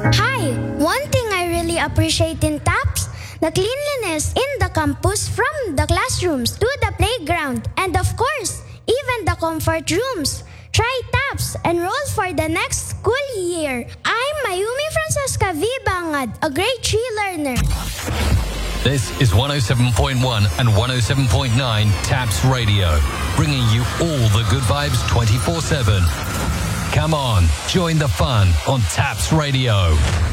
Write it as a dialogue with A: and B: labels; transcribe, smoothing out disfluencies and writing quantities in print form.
A: Hi! One thing I really appreciate in TAPS, the cleanliness in the campus from the classrooms to the playground and of course, even the comfort rooms. Try TAPS, enroll for the next school year. I'm Mayumi Francesca V. Bangad, a grade 3 learner.
B: This is 107.1 and 107.9 TAPS Radio, bringing you all the good vibes 24/7. Come on, join the fun on TAPS Radio.